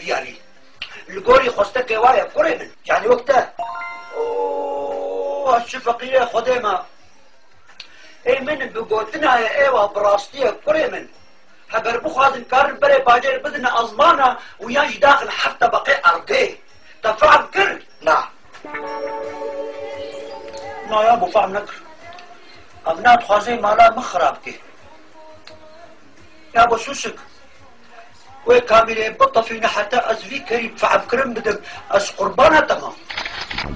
يعني القوري خستك وايا كوري من يعني وقتها اوه الشفقية خديمة اي من بقوتنا يا ايوه براستية كوري من هبر بخوازن كارن بري باجر بدنا ازمانة ويانج داخل حتى بقي ارضي تفهم كر لا لا يا ابو فهم نكر ابنات خوازي مالا مخرابكي يا ابو سوسك وي كاميري بطة فينا حتى ازفي كريم فعب كرم بدم از قربانة تمام